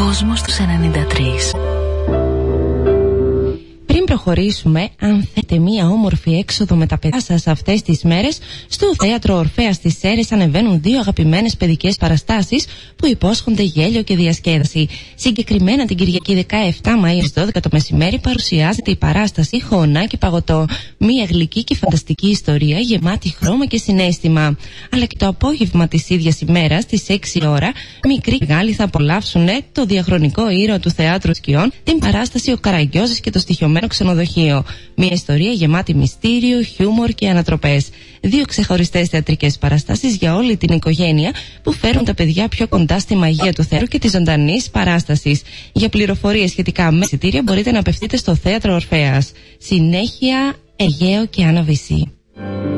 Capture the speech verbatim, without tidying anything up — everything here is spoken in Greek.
Κόσμος τους ενενήντα τρία. Πριν προχωρήσουμε, αν θέλετε μία όμορφη έξοδο με τα παιδιά σας αυτές τις μέρες, στο Θέατρο Ορφέας στις Σέρρες ανεβαίνουν δύο αγαπημένες παιδικές παραστάσεις που υπόσχονται γέλιο και διασκέδαση. Συγκεκριμένα την Κυριακή δεκαεπτά Μαΐου στις δώδεκα το μεσημέρι παρουσιάζεται η παράσταση Χωνάκι Παγωτό. Μία γλυκή και φανταστική ιστορία γεμάτη χρώμα και συναίσθημα. Αλλά και το απόγευμα της ίδιας ημέρας στις έξι ώρα, μικροί και μεγάλοι θα απολαύσουν το διαχρονικό ήρωα του Θεάτρου Σκιών, την παράσταση Ο Καραγκιόζης και το στοιχειωμένο Ξενοδοχείο. Μια ιστορία γεμάτη μυστήριο, χιούμορ και ανατροπές. Δύο ξεχωριστές θεατρικές παραστάσεις για όλη την οικογένεια που φέρουν τα παιδιά πιο κοντά στη μαγεία του θέατρου και της ζωντανής παράστασης. Για πληροφορίες σχετικά με εισιτήρια μπορείτε να απευθείτε στο Θέατρο Ορφέας. Συνέχεια, Αιγαίο και Άννα Βυσσή.